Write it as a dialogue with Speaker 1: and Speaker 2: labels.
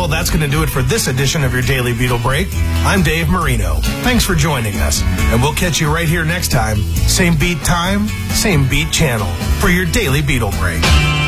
Speaker 1: Well, that's going to do it for this edition of your Daily Beetle Break. I'm Dave Marino. Thanks for joining us, and we'll catch you right here next time. Same beat time, same beat channel for your Daily Beetle Break.